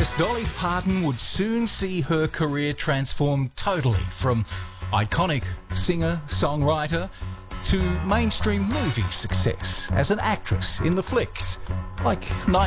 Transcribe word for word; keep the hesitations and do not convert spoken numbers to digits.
actress Dolly Parton would soon see her career transform totally from iconic singer-songwriter to mainstream movie success as an actress in the flicks like